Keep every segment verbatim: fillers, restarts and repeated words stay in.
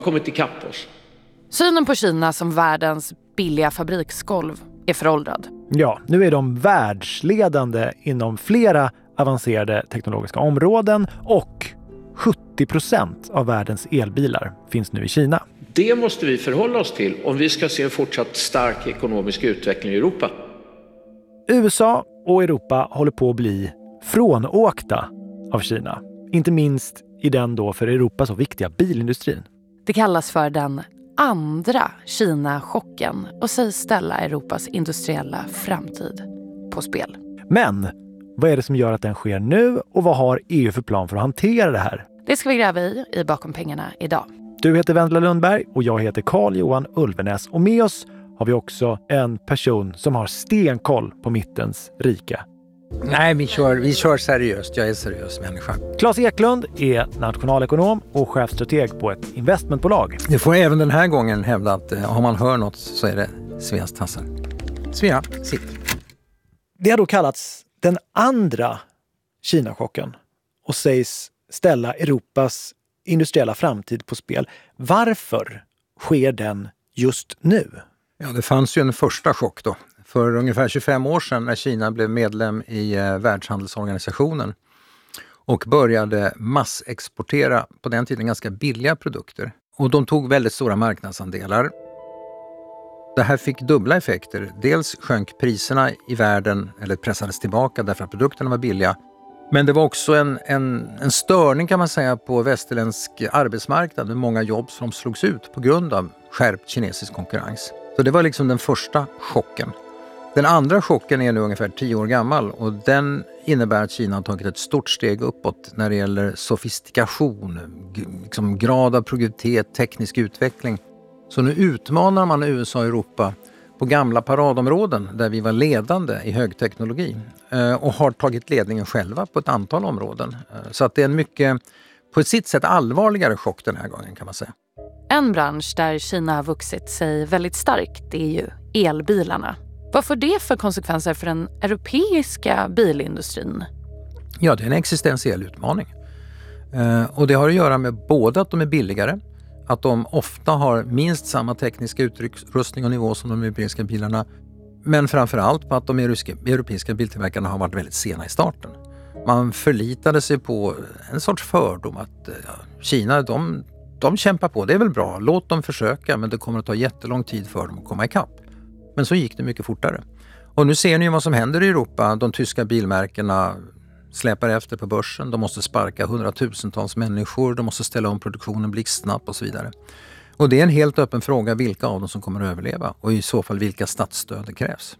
kommit ikapp oss. Synen på Kina som världens billiga fabriksgolv är föråldrad. Ja, nu är de världsledande inom flera avancerade teknologiska områden och sjuttio procent av världens elbilar finns nu i Kina. Det måste vi förhålla oss till om vi ska se en fortsatt stark ekonomisk utveckling i Europa. U S A och Europa håller på att bli frånåkta av Kina. Inte minst i den då för Europa så viktiga bilindustrin. Det kallas för den andra Kina-chocken och sägs ställa Europas industriella framtid på spel. Men vad är det som gör att den sker nu och vad har E U för plan för att hantera det här? Det ska vi gräva i i Bakom pengarna idag. Du heter Vendela Lundberg och jag heter Carl-Johan Ulvenäs. Och med oss har vi också en person som har stenkoll på mittens rika. Nej, vi kör, vi kör seriöst. Jag är seriös människa. Claes Eklund är nationalekonom och chefstrateg på ett investmentbolag. Det får även den här gången hävda att eh, om man hör något så är det Sveas tassar. Svea, sitt. Det har då kallats den andra Kina-chocken och sägs ställa Europas industriella framtid på spel. Varför sker den just nu? Ja, det fanns ju en första chock då. För ungefär tjugofem år sedan när Kina blev medlem i eh, Världshandelsorganisationen och började massexportera på den tiden ganska billiga produkter. Och de tog väldigt stora marknadsandelar. Det här fick dubbla effekter. Dels sjönk priserna i världen eller pressades tillbaka därför att produkterna var billiga. Men det var också en, en, en störning kan man säga på västerländsk arbetsmarknad med många jobb som slogs ut på grund av skärpt kinesisk konkurrens. Så det var liksom den första chocken. Den andra chocken är nu ungefär tio år gammal och den innebär att Kina har tagit ett stort steg uppåt när det gäller sofistikation, liksom grad av produktivitet, teknisk utveckling. Så nu utmanar man U S A och Europa på gamla paradområden där vi var ledande i högteknologi och har tagit ledningen själva på ett antal områden. Så att det är en mycket, på sitt sätt allvarligare chock den här gången kan man säga. En bransch där Kina har vuxit sig väldigt starkt det är ju elbilarna. Vad får det för konsekvenser för den europeiska bilindustrin? Ja, det är en existentiell utmaning. Och det har att göra med både att de är billigare, att de ofta har minst samma tekniska utrustning och nivå som de europeiska bilarna. Men framförallt på att de europeiska biltillverkarna har varit väldigt sena i starten. Man förlitade sig på en sorts fördom att ja, Kina, de, de kämpar på. Det är väl bra, låt dem försöka men det kommer att ta jättelång tid för dem att komma ikapp. Men så gick det mycket fortare. Och nu ser ni vad som händer i Europa. De tyska bilmärkena släpar efter på börsen. De måste sparka hundratusentals människor. De måste ställa om produktionen blixtsnabbt och så vidare. Och det är en helt öppen fråga vilka av dem som kommer att överleva. Och i så fall vilka statsstöd det krävs.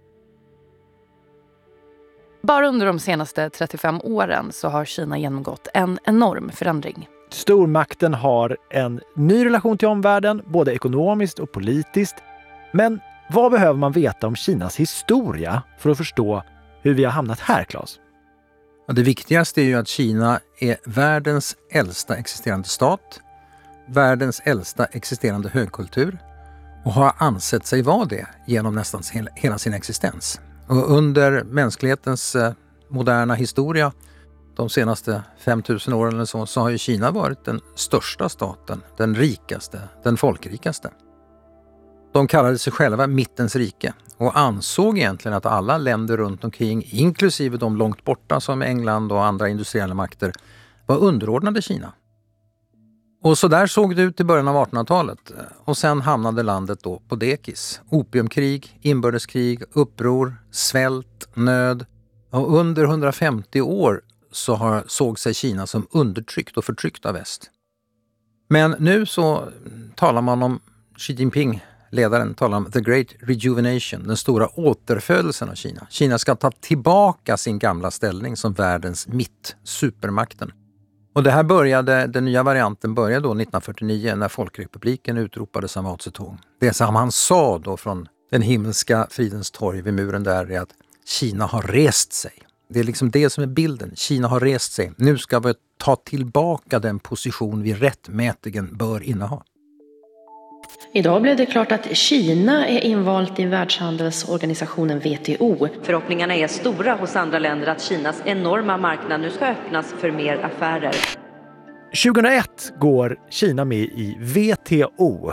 Bara under de senaste trettiofem åren så har Kina genomgått en enorm förändring. Stormakten har en ny relation till omvärlden, både ekonomiskt och politiskt. Men vad behöver man veta om Kinas historia för att förstå hur vi har hamnat här, Claes? Det viktigaste är ju att Kina är världens äldsta existerande stat, världens äldsta existerande högkultur och har ansett sig vara det genom nästan hela sin existens. Och under mänsklighetens moderna historia, de senaste fem tusen åren eller så, så har ju Kina varit den största staten, den rikaste, den folkrikaste. De kallade sig själva mittens rike och ansåg egentligen att alla länder runt omkring, inklusive de långt borta som England och andra industriella makter, var underordnade Kina. Och så där såg det ut i början av artonhundratalet och sen hamnade landet då på dekis. Opiumkrig, inbördeskrig, uppror, svält, nöd. Och under hundrafemtio år så har, såg sig Kina som undertryckt och förtryckt av väst. Men nu så talar man om Xi Jinping, ledaren, talar om the great rejuvenation, den stora återfödelsen av Kina. Kina ska ta tillbaka sin gamla ställning som världens mitt, supermakten. Och det här började, den nya varianten började då nittonhundrafyrtionio när Folkrepubliken utropades av Mao Zedong. Det som han sa då från den himmelska fridens torg vid muren där är att Kina har rest sig. Det är liksom det som är bilden. Kina har rest sig. Nu ska vi ta tillbaka den position vi rättmätigen bör inneha. Idag blev det klart att Kina är invalt i Världshandelsorganisationen W T O. Förhoppningarna är stora hos andra länder att Kinas enorma marknad nu ska öppnas för mer affärer. tjugohundraett går Kina med i W T O,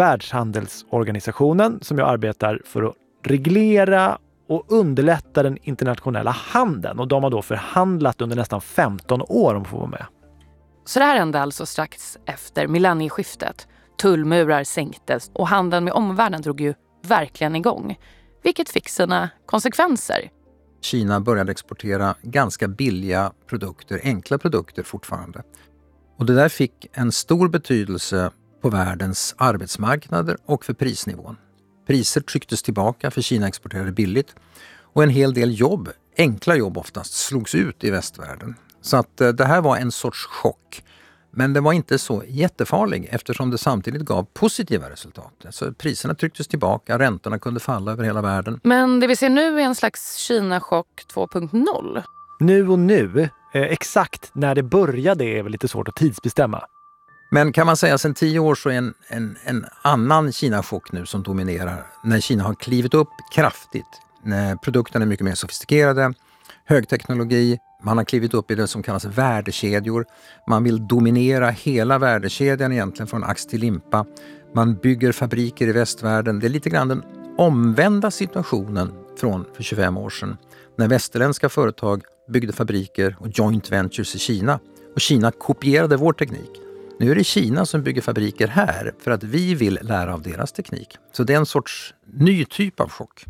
Världshandelsorganisationen, som jag arbetar för att reglera och underlätta den internationella handeln. Och de har då förhandlat under nästan femton år om att få vara med. Så det här hände alltså strax efter millennieskiftet. Tullmurar sänktes och handeln med omvärlden drog ju verkligen igång. Vilket fick sina konsekvenser. Kina började exportera ganska billiga produkter, enkla produkter fortfarande. Och det där fick en stor betydelse på världens arbetsmarknader och för prisnivån. Priser trycktes tillbaka för Kina exporterade billigt och en hel del jobb, enkla jobb oftast, slogs ut i västvärlden. Så att det här var en sorts chock. Men det var inte så jättefarlig eftersom det samtidigt gav positiva resultat. Så priserna trycktes tillbaka, räntorna kunde falla över hela världen. Men det vi ser nu är en slags Kina-chock två punkt noll. Nu och nu, eh, exakt när det började är väl lite svårt att tidsbestämma. Men kan man säga sedan tio år så är en, en, en annan Kina-chock nu som dominerar. När Kina har klivit upp kraftigt, när produkterna är mycket mer sofistikerade, högteknologi. Man har klivit upp i det som kallas värdekedjor. Man vill dominera hela värdekedjan egentligen från ax till limpa. Man bygger fabriker i västvärlden. Det är lite grann den omvända situationen från för tjugofem år sedan. När västerländska företag byggde fabriker och joint ventures i Kina. Och Kina kopierade vår teknik. Nu är det Kina som bygger fabriker här för att vi vill lära av deras teknik. Så det är en sorts ny typ av chock.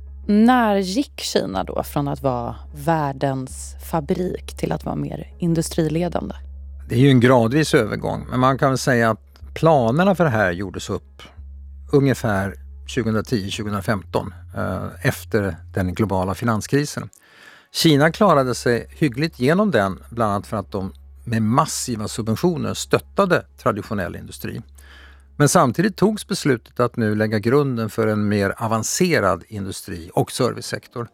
När gick Kina då från att vara världens fabrik till att vara mer industriledande? Det är ju en gradvis övergång, men man kan väl säga att planerna för det här gjordes upp ungefär tjugohundratio tjugohundrafemton eh, efter den globala finanskrisen. Kina klarade sig hyggligt genom den, bland annat för att de med massiva subventioner stöttade traditionell industri. Men samtidigt togs beslutet att nu lägga grunden för en mer avancerad industri och servicesektor.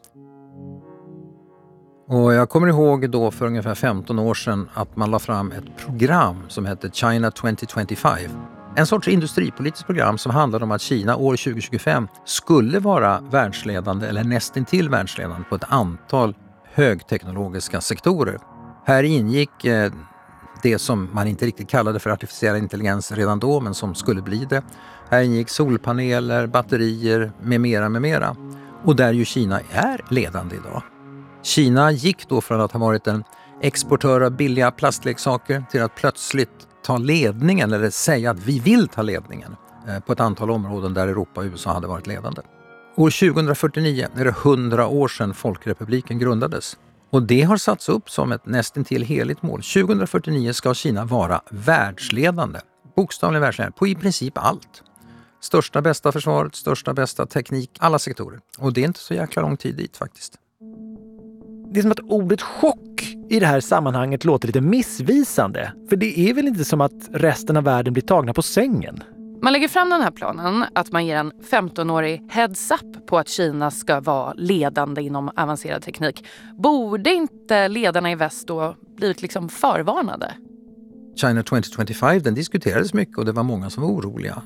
Och jag kommer ihåg då för ungefär femton år sedan att man la fram ett program som hette China tjugo tjugofem. En sorts industripolitiskt program som handlade om att Kina år tjugo tjugofem skulle vara världsledande eller nästintill världsledande på ett antal högteknologiska sektorer. Här ingick eh, det som man inte riktigt kallade för artificiell intelligens redan då, men som skulle bli det. Här ingick solpaneler, batterier med mera med mera. Och där ju Kina är ledande idag. Kina gick då från att ha varit en exportör av billiga plastleksaker till att plötsligt ta ledningen eller säga att vi vill ta ledningen på ett antal områden där Europa och U S A hade varit ledande. År tjugohundrafyrtionio är det hundra år sedan Folkrepubliken grundades. Och det har satts upp som ett nästintill heligt mål. tjugohundrafyrtionio ska Kina vara världsledande, bokstavligen världsledande, på i princip allt. Största bästa försvaret, största bästa teknik, alla sektorer. Och det är inte så jäkla lång tid dit faktiskt. Det är som att ordet chock i det här sammanhanget låter lite missvisande. För det är väl inte som att resten av världen blir tagna på sängen? Man lägger fram den här planen att man ger en femtonårig heads up på att Kina ska vara ledande inom avancerad teknik. Borde inte ledarna i väst då blivit liksom förvarnade? China tjugo tjugofem, den diskuterades mycket och det var många som var oroliga.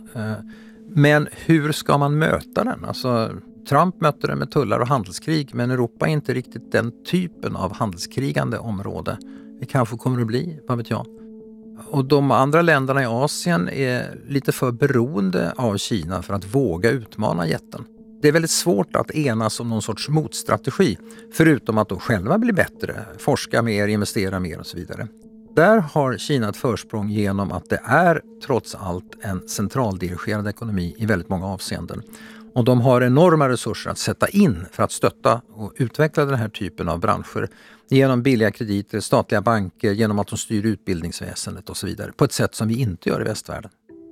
Men hur ska man möta den? Alltså, Trump mötte den med tullar och handelskrig, men Europa är inte riktigt den typen av handelskrigande område. Det kanske kommer att bli, vad vet jag. Och de andra länderna i Asien är lite för beroende av Kina för att våga utmana jätten. Det är väldigt svårt att enas om någon sorts motstrategi, förutom att de själva blir bättre, forska mer, investera mer och så vidare. Där har Kina ett försprång genom att det är trots allt en centraldirigerad ekonomi i väldigt många avseenden. Och de har enorma resurser att sätta in för att stötta och utveckla den här typen av branscher genom billiga krediter, statliga banker, genom att de styr utbildningsväsendet och så vidare på ett sätt som vi inte gör i västvärlden.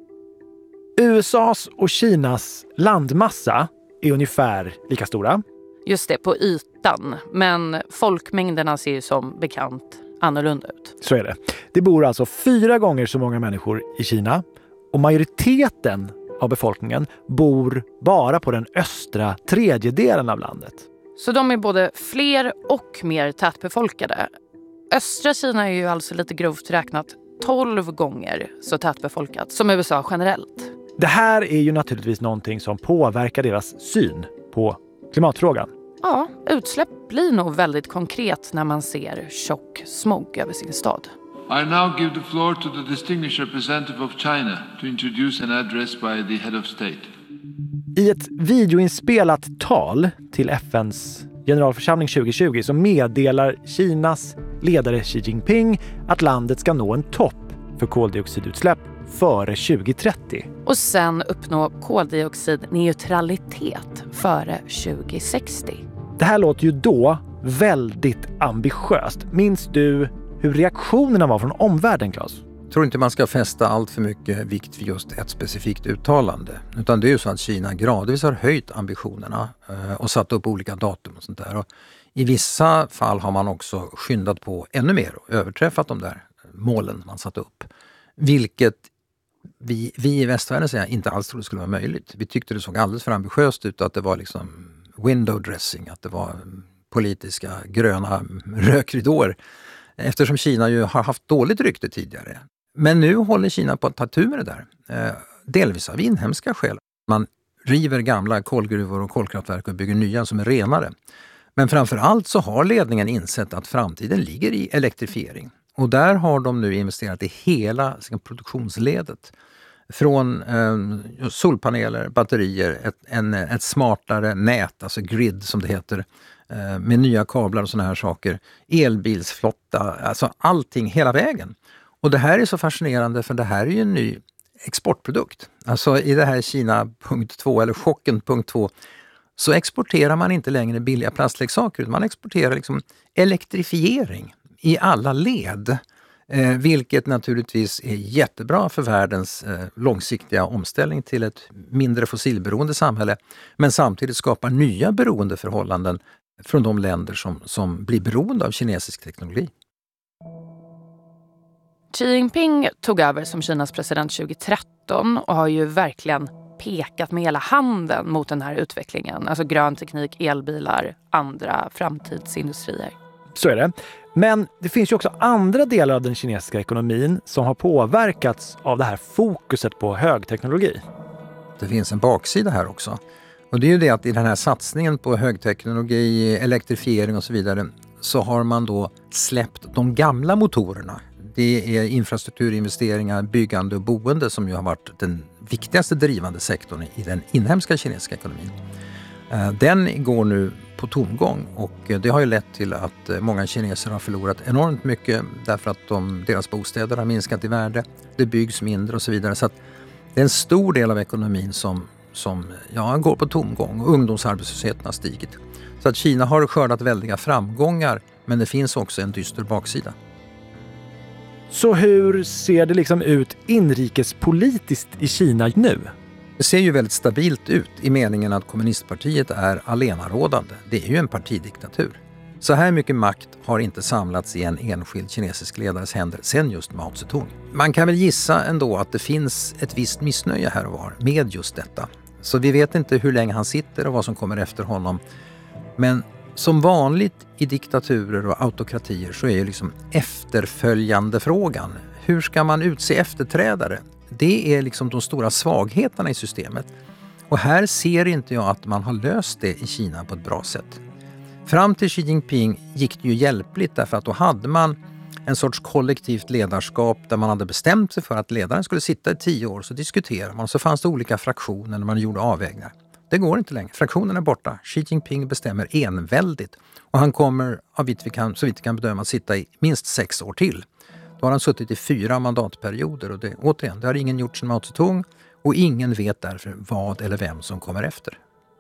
U S A:s och Kinas landmassa är ungefär lika stora. Just det, på ytan. Men folkmängderna ser ju som bekant annorlunda ut. Så är det. Det bor alltså fyra gånger så många människor i Kina och majoriteten av befolkningen bor bara på den östra tredjedelen av landet. Så de är både fler och mer tätbefolkade. Östra Kina är ju alltså lite grovt räknat tolv gånger så tätbefolkat som U S A generellt. Det här är ju naturligtvis någonting som påverkar deras syn på klimatfrågan. Ja, utsläpp blir nog väldigt konkret när man ser tjock smog över sin stad. I now give the floor to the distinguished representative of China to introduce an address by the head of state. I ett videoinspelat tal till F N:s generalförsamling tjugo tjugo så meddelar Kinas ledare Xi Jinping att landet ska nå en topp för koldioxidutsläpp före tjugo trettio. Och sen uppnå koldioxidneutralitet före tjugo sextio. Det här låter ju då väldigt ambitiöst. Minns du hur reaktionerna var från omvärlden, Claes? Jag tror inte man ska fästa allt för mycket vikt vid just ett specifikt uttalande. Utan det är ju så att Kina gradvis har höjt ambitionerna och satt upp olika datum och sånt där. Och i vissa fall har man också skyndat på ännu mer och överträffat de där målen man satt upp. Vilket vi, vi i västvärlden säger inte alls trodde skulle vara möjligt. Vi tyckte det såg alldeles för ambitiöst ut, att det var liksom window dressing, att det var politiska gröna rökridåer. Eftersom Kina ju har haft dåligt rykte tidigare. Men nu håller Kina på att ta tur med det där. Eh, delvis av inhemska skäl. Man river gamla kolgruvor och kolkraftverk och bygger nya som är renare. Men framförallt så har ledningen insett att framtiden ligger i elektrifiering. Och där har de nu investerat i hela produktionsledet. Från eh, solpaneler, batterier, ett, en, ett smartare nät, alltså grid som det heter, eh, med nya kablar och såna här saker. Elbilsflotta, alltså allting hela vägen. Och det här är så fascinerande, för det här är ju en ny exportprodukt. Alltså i det här Kina punkt två eller chocken punkt två så exporterar man inte längre billiga plastleksaker, utan man exporterar liksom elektrifiering i alla led. Eh, vilket naturligtvis är jättebra för världens eh, långsiktiga omställning till ett mindre fossilberoende samhälle, men samtidigt skapar nya beroendeförhållanden från de länder som, som blir beroende av kinesisk teknologi. Xi Jinping tog över som Kinas president tjugo tretton och har ju verkligen pekat med hela handen mot den här utvecklingen. Alltså grön teknik, elbilar, andra framtidsindustrier. Så är det. Men det finns ju också andra delar av den kinesiska ekonomin som har påverkats av det här fokuset på högteknologi. Det finns en baksida här också. Och det är ju det att i den här satsningen på högteknologi, elektrifiering och så vidare, så har man då släppt de gamla motorerna. Det är infrastrukturinvesteringar, byggande och boende som ju har varit den viktigaste drivande sektorn i den inhemska kinesiska ekonomin. Den går nu på tomgång, och det har ju lett till att många kineser har förlorat enormt mycket därför att de, deras bostäder har minskat i värde, det byggs mindre och så vidare. Så att det är en stor del av ekonomin som, som ja, går på tomgång, och ungdomsarbetslösheten har stigit. Så att Kina har skördat väldiga framgångar, men det finns också en dyster baksida. Så hur ser det liksom ut inrikespolitiskt i Kina nu? Det ser ju väldigt stabilt ut i meningen att kommunistpartiet är allenarådande. Det är ju en partidiktatur. Så här mycket makt har inte samlats i en enskild kinesisk ledares händer sedan just Mao Zedong. Man kan väl gissa ändå att det finns ett visst missnöje här och var med just detta. Så vi vet inte hur länge han sitter och vad som kommer efter honom. Men som vanligt i diktaturer och autokratier så är ju liksom efterföljande frågan. Hur ska man utse efterträdare? Det är liksom de stora svagheterna i systemet. Och här ser inte jag att man har löst det i Kina på ett bra sätt. Fram till Xi Jinping gick det ju hjälpligt, därför att då hade man en sorts kollektivt ledarskap där man hade bestämt sig för att ledaren skulle sitta i tio år, så diskuterar man. Så fanns det olika fraktioner när man gjorde avvägningar. Det går inte längre. Fraktionen är borta. Xi Jinping bestämmer enväldigt. Och han kommer, av vitt vi kan, så vitt vi kan bedöma, att sitta i minst sex år till. Då har han suttit i fyra mandatperioder, och det, återigen, det har ingen gjort sedan Mao Zedong, och ingen vet därför vad eller vem som kommer efter.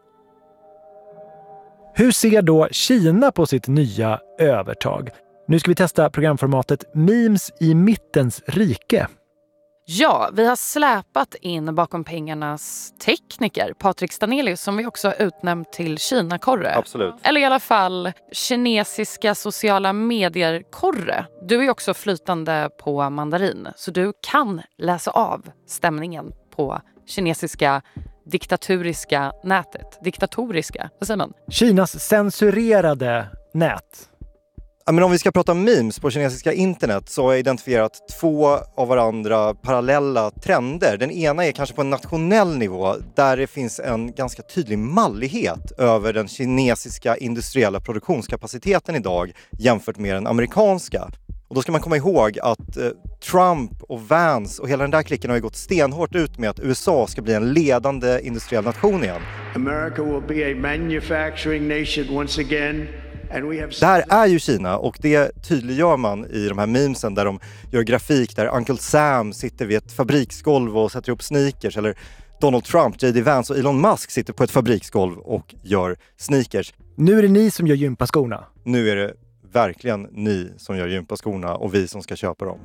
Hur ser då Kina på sitt nya övertag? Nu ska vi testa programformatet Memes i mittens rike. Ja, vi har släpat in bakom pengarnas tekniker, Patrik Stanelius, som vi också har utnämnt till Kina-korre. Absolut. Eller i alla fall kinesiska sociala medier-korre. Du är också flytande på mandarin, så du kan läsa av stämningen på kinesiska diktaturiska nätet. Diktatoriska, vad säger man? Kinas censurerade nät. Ja, men om vi ska prata memes på kinesiska internet så har jag identifierat två av varandra parallella trender. Den ena är kanske på en nationell nivå där det finns en ganska tydlig mallighet över den kinesiska industriella produktionskapaciteten idag jämfört med den amerikanska. Och då ska man komma ihåg att eh, Trump och Vance och hela den där klicken har ju gått stenhårt ut med att U S A ska bli en ledande industriell nation igen. America will be a manufacturing nation once again. Där är ju Kina, och det tydliggör man i de här memesen där de gör grafik där Uncle Sam sitter vid ett fabriksgolv och sätter upp sneakers, eller Donald Trump, J D Vance och Elon Musk sitter på ett fabriksgolv och gör sneakers. Nu är det ni som gör gympaskorna. Nu är det verkligen ni som gör gympaskorna och vi som ska köpa dem.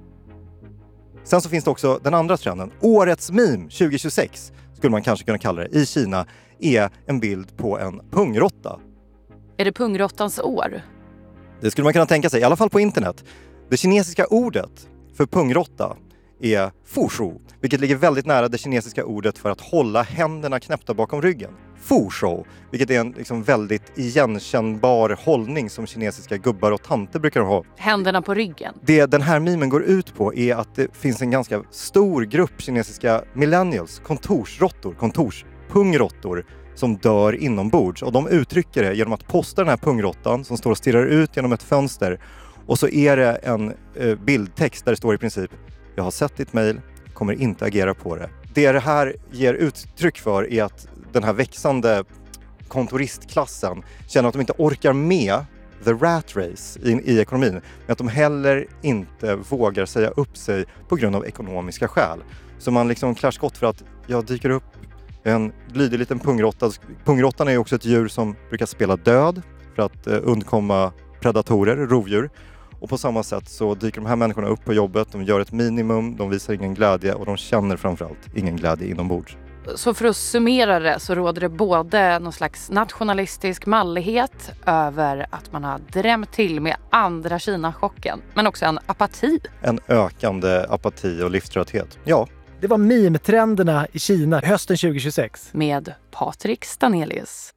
Sen så finns det också den andra trenden. Årets meme tjugo tjugosex skulle man kanske kunna kalla det i Kina, är en bild på en pungrotta. Är det pungrottans år? Det skulle man kunna tänka sig, i alla fall på internet. Det kinesiska ordet för pungrotta är fushu, vilket ligger väldigt nära det kinesiska ordet för att hålla händerna knäppta bakom ryggen. Fushu, vilket är en liksom väldigt igenkännbar hållning som kinesiska gubbar och tanter brukar ha. Händerna på ryggen. Det den här memen går ut på är att det finns en ganska stor grupp kinesiska millennials, kontorsrottor, kontorspungrottor, som dör inombords, och de uttrycker det genom att posta den här pungrottan som står och stirrar ut genom ett fönster, och så är det en eh, bildtext där det står i princip: jag har sett ditt mejl, kommer inte agera på det. Det det här ger uttryck för är att den här växande kontoristklassen känner att de inte orkar med the rat race i, i ekonomin, men att de heller inte vågar säga upp sig på grund av ekonomiska skäl. Så man liksom klär skott för att jag dyker upp en lydig liten pungrotta. Pungrottan är också ett djur som brukar spela död för att eh, undkomma predatorer, rovdjur. Och på samma sätt så dyker de här människorna upp på jobbet, de gör ett minimum, de visar ingen glädje och de känner framförallt ingen glädje inombords. Så för att summera det så råder det både någon slags nationalistisk mallighet över att man har drämt till med andra Kina-chocken, men också en apati. En ökande apati och livströtthet. Ja. Det var meme-trenderna i Kina hösten tjugo tjugosex. Med Patrik Stanelius.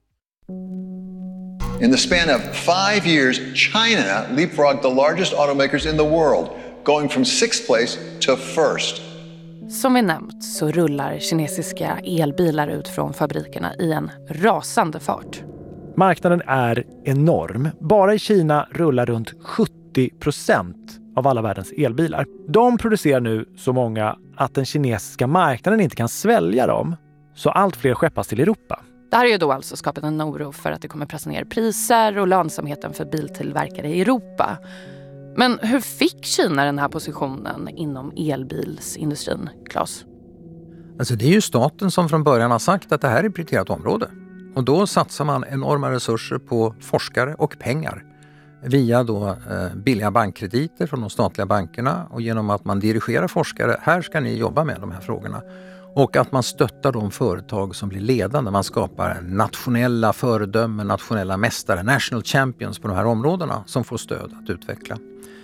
In the span of five years, China leapfrogged the largest automakers in the world, going from sixth place to first. Som vi nämnt så rullar kinesiska elbilar ut från fabrikerna i en rasande fart. Marknaden är enorm. Bara i Kina rullar runt sjuttio procent av alla världens elbilar. De producerar nu så många att den kinesiska marknaden inte kan svälja dem, så allt fler skeppas till Europa. Det här har ju då alltså skapat en oro för att det kommer pressa ner priser och lönsamheten för biltillverkare i Europa. Men hur fick Kina den här positionen inom elbilsindustrin, Claes? Alltså det är ju staten som från början har sagt att det här är ett prioriterat område. Och då satsar man enorma resurser på forskare och pengar via då eh, billiga bankkrediter från de statliga bankerna, och genom att man dirigerar forskare, här ska ni jobba med de här frågorna. Och att man stöttar de företag som blir ledande. Man skapar nationella föredömen, nationella mästare, national champions på de här områdena som får stöd att utveckla.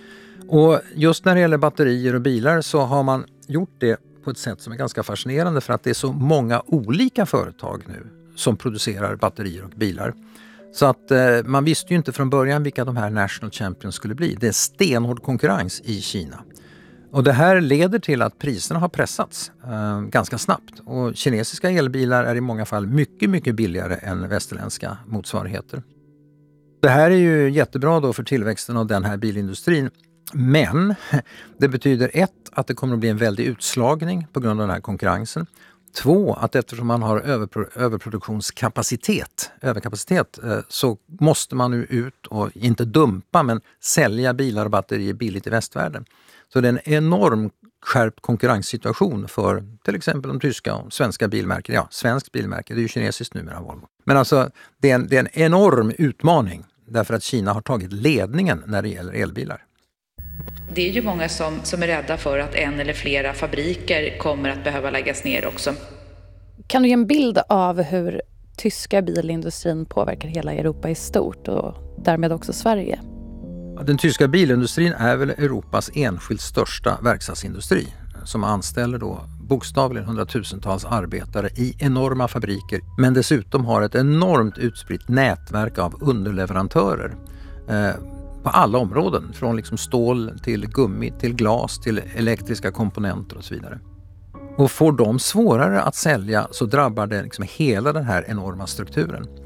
Och just när det gäller batterier och bilar så har man gjort det på ett sätt som är ganska fascinerande, för att det är så många olika företag nu som producerar batterier och bilar. Så att eh, man visste ju inte från början vilka de här national champions skulle bli. Det är stenhård konkurrens i Kina. Och det här leder till att priserna har pressats eh, ganska snabbt. Och kinesiska elbilar är i många fall mycket, mycket billigare än västerländska motsvarigheter. Det här är ju jättebra då för tillväxten av den här bilindustrin. Men det betyder ett, att det kommer att bli en väldig utslagning på grund av den här konkurrensen. Två, att eftersom man har överpro- överproduktionskapacitet, överkapacitet, eh, så måste man nu ut och inte dumpa men sälja bilar och batterier billigt i västvärlden. Så det är en enorm skärpt konkurrenssituation för till exempel de tyska och svenska bilmärken. Ja, svensk bilmärke, det är ju kinesiskt numera, Volvo. Men alltså det är, en, det är en enorm utmaning därför att Kina har tagit ledningen när det gäller elbilar. Det är ju många som, som är rädda för att en eller flera fabriker kommer att behöva läggas ner också. Kan du ge en bild av hur tyska bilindustrin påverkar hela Europa i stort och därmed också Sverige? Den tyska bilindustrin är väl Europas enskilt största verkstadsindustri, som anställer då bokstavligen hundratusentals arbetare i enorma fabriker, men dessutom har ett enormt utspritt nätverk av underleverantörer eh, på alla områden, från liksom stål till gummi till glas till elektriska komponenter och så vidare. Och får de svårare att sälja så drabbar det liksom hela den här enorma strukturen.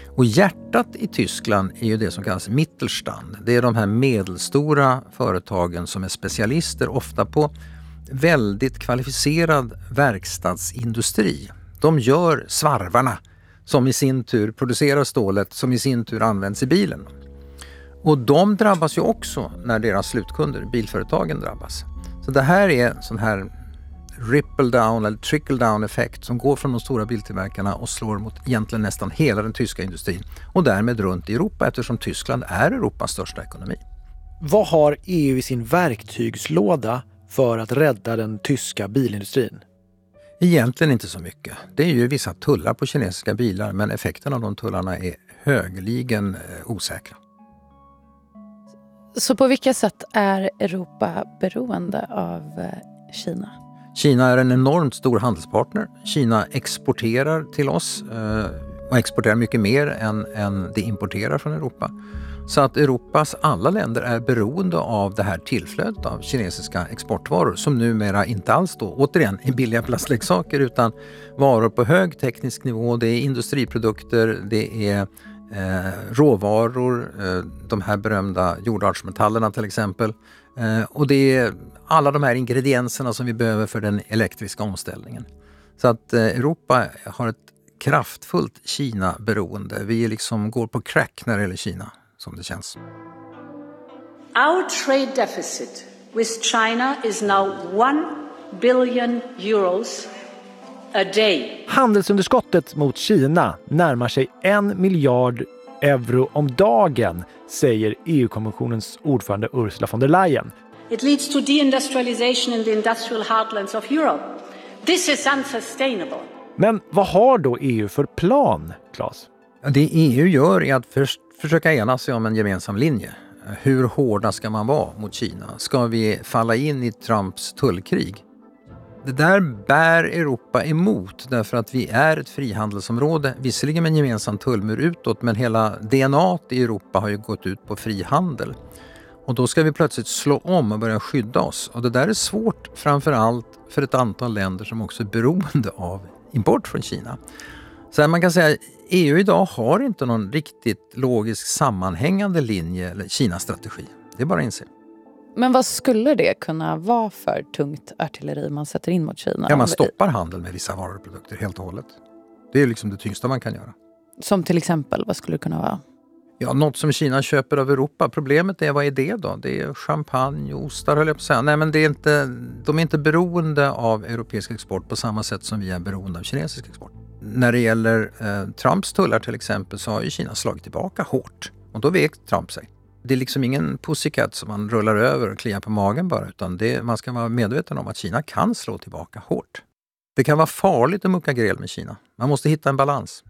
Och hjärtat i Tyskland är ju det som kallas Mittelstand. Det är de här medelstora företagen som är specialister, ofta på väldigt kvalificerad verkstadsindustri. De gör svarvarna som i sin tur producerar stålet som i sin tur används i bilen. Och de drabbas ju också när deras slutkunder, bilföretagen, drabbas. Så det här är en sån här ripple down eller trickle down effekt som går från de stora biltillverkarna och slår mot egentligen nästan hela den tyska industrin och därmed runt i Europa, eftersom Tyskland är Europas största ekonomi. Vad har E U i sin verktygslåda för att rädda den tyska bilindustrin? Egentligen inte så mycket. Det är ju vissa tullar på kinesiska bilar, men effekten av de tullarna är högeligen osäkra. Så på vilka sätt är Europa beroende av Kina? Kina är en enormt stor handelspartner. Kina exporterar till oss och exporterar mycket mer än, än det importerar från Europa. Så att Europas alla länder är beroende av det här tillflödet av kinesiska exportvaror som numera inte alls då, återigen, är billiga plastleksaker utan varor på hög teknisk nivå. Det är industriprodukter, det är eh, råvaror, eh, de här berömda jordartsmetallerna till exempel. Eh, och det är alla de här ingredienserna som vi behöver för den elektriska omställningen. Så att eh, Europa har ett kraftfullt Kina-beroende. Vi liksom går på crack när det gäller Kina, som det känns. Our trade deficit with China is now one billion euros a day. Handelsunderskottet mot Kina närmar sig en miljard euro om dagen, säger E U-kommissionens ordförande Ursula von der Leyen. It leads to deindustrialization in the industrial heartlands of Europe. This is unsustainable. Men vad har då E U för plan, Claes? Det E U gör är att först försöka enas sig om en gemensam linje. Hur hårda ska man vara mot Kina? Ska vi falla in i Trumps tullkrig? Det där bär Europa emot därför att vi är ett frihandelsområde. Visserligen med en gemensam tullmur utåt, men hela D N A i Europa har ju gått ut på frihandel. Och då ska vi plötsligt slå om och börja skydda oss. Och det där är svårt framförallt för ett antal länder som också är beroende av import från Kina. Så man kan säga att E U idag har inte någon riktigt logisk sammanhängande linje eller Kina-strategi. Det är bara att inse. Men vad skulle det kunna vara för tungt artilleri man sätter in mot Kina? Ja, man stoppar handel med vissa varor och produkter helt och hållet. Det är liksom det tyngsta man kan göra. Som till exempel, vad skulle det kunna vara? Ja, något som Kina köper av Europa. Problemet är, vad är det då? Det är champagne och ostar, höll jag på att säga. Nej, men det är inte, de är inte beroende av europeisk export på samma sätt som vi är beroende av kinesisk export. När det gäller eh, Trumps tullar till exempel så har ju Kina slagit tillbaka hårt. Och då vek Trump sig. Det är liksom ingen pussycat som man rullar över och kliar på magen bara, utan det, man ska vara medveten om att Kina kan slå tillbaka hårt. Det kan vara farligt att mucka gräl med Kina. Man måste hitta en balans.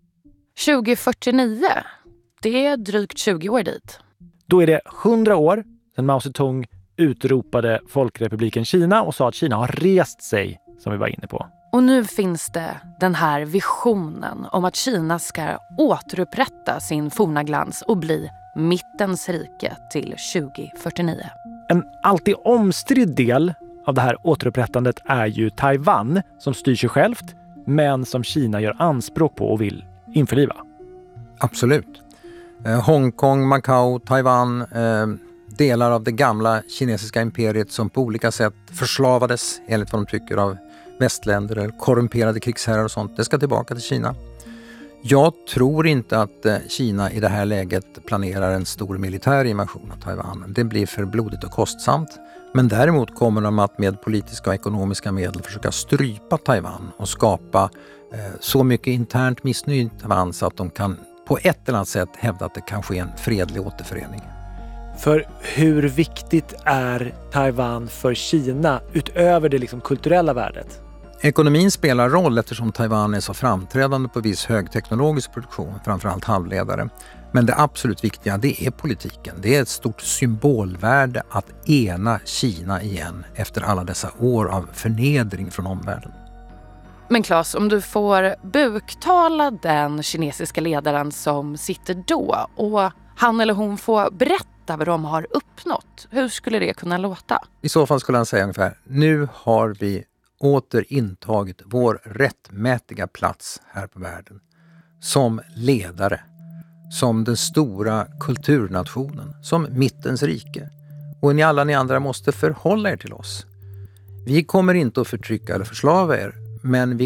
tjugo fyrtionio, det är drygt tjugo år dit. Då är det hundra år sedan Mao Zedong utropade Folkrepubliken Kina och sa att Kina har rest sig, som vi var inne på. Och nu finns det den här visionen om att Kina ska återupprätta sin forna glans och bli mittens rike till tjugo fyrtionio. En alltid omstridd del av det här återupprättandet är ju Taiwan, som styr sig självt men som Kina gör anspråk på och vill införliva. Absolut. Eh, Hongkong, Macau, Taiwan, eh, delar av det gamla kinesiska imperiet som på olika sätt förslavades enligt vad de tycker av västländer eller korrumperade krigsherrar och sånt. Det ska tillbaka till Kina. Jag tror inte att Kina i det här läget planerar en stor militär invasion av Taiwan. Det blir för blodigt och kostsamt. Men däremot kommer de att med politiska och ekonomiska medel försöka strypa Taiwan och skapa eh, så mycket internt missnöje i Taiwan så att de kan på ett eller annat sätt hävda att det kan ske en fredlig återförening. För hur viktigt är Taiwan för Kina utöver det liksom kulturella värdet? Ekonomin spelar roll eftersom Taiwan är så framträdande på viss högteknologisk produktion, framförallt halvledare. Men det absolut viktiga, det är politiken. Det är ett stort symbolvärde att ena Kina igen efter alla dessa år av förnedring från omvärlden. Men Claes, om du får buktala den kinesiska ledaren som sitter då och han eller hon får berätta vad de har uppnått, hur skulle det kunna låta? I så fall skulle han säga ungefär, nu har vi åter intagit vår rättmätiga plats här på världen som ledare som den stora kulturnationen, som mittens rike. Och ni alla ni andra måste förhålla er till oss. Vi kommer inte att förtrycka eller förslava er, men vi